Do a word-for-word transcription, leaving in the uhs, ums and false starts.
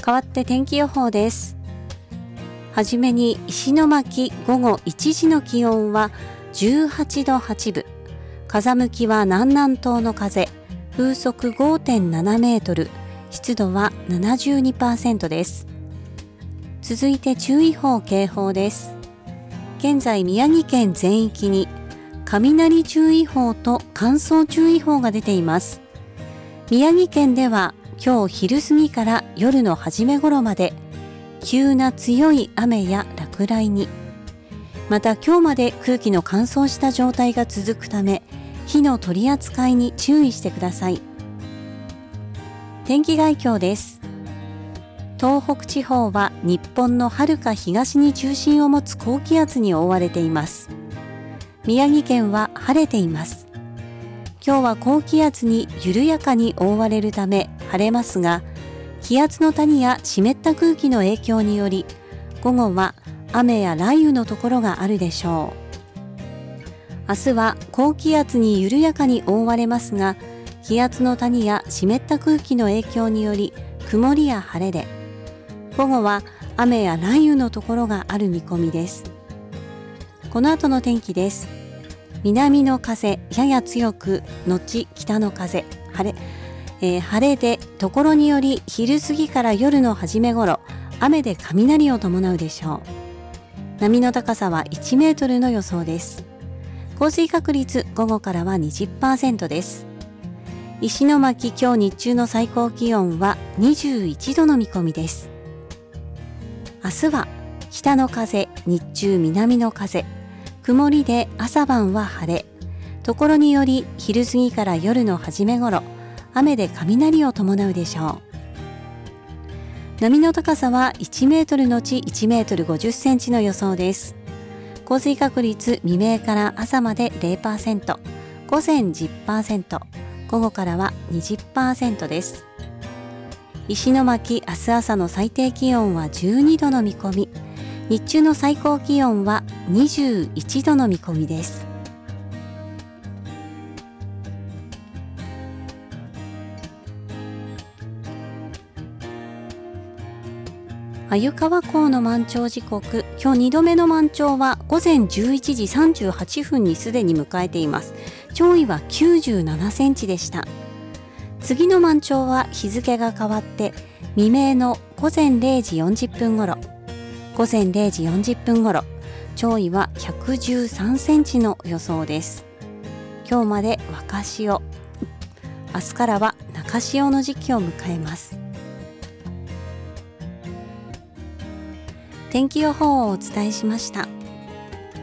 変わって天気予報です。はじめに石巻午後いちじの気温はじゅうはちどはちぶ、風向きは南南東の風、風速 ごてんななメートル、湿度は ななじゅうにパーセント です。続いて注意報警報です。現在宮城県全域に雷注意報と乾燥注意報が出ています。宮城県では今日昼過ぎから夜の初め頃まで急な強い雨や落雷に、また今日まで空気の乾燥した状態が続くため火の取り扱いに注意してください。天気概況です。東北地方は日本のはるか東に中心を持つ高気圧に覆われています。宮城県は晴れています。今日は高気圧に緩やかに覆われるため晴れますが、気圧の谷や湿った空気の影響により午後は雨や雷雨のところがあるでしょう。明日は高気圧に緩やかに覆われますが、気圧の谷や湿った空気の影響により曇りや晴れで、午後は雨や雷雨のところがある見込みです。この後の天気です。南の風やや強く後北の風、晴れ、えー、晴れでところにより昼過ぎから夜の初め頃雨で雷を伴うでしょう。波の高さはいちメートルの予想です。降水確率午後からは にじゅっパーセント です。石巻今日日中の最高気温はにじゅういちどの見込みです。明日は北の風、日中南の風、曇りで朝晩は晴れ、ところにより昼過ぎから夜の初め頃雨で雷を伴うでしょう。波の高さはいちメートルのちいちメートルごじゅっセンチの予想です。降水確率未明から朝まで ゼロパーセント、午前 じゅっパーセント、午後からは にじゅっパーセント です。石巻明日朝の最低気温はじゅうにどの見込み、日中の最高気温はにじゅういちどの見込みです。鮎川港の満潮時刻、今日にどめの満潮は午前じゅういちじさんじゅうはっぷんにすでに迎えています。潮位はきゅうじゅうななセンチでした。次の満潮は日付が変わって未明の午前れいじよんじゅっぷん頃、午前れいじよんじゅっぷん頃、潮位はひゃくじゅうさんセンチの予想です。今日まで若潮、明日からは中潮の時期を迎えます。天気予報をお伝えしました。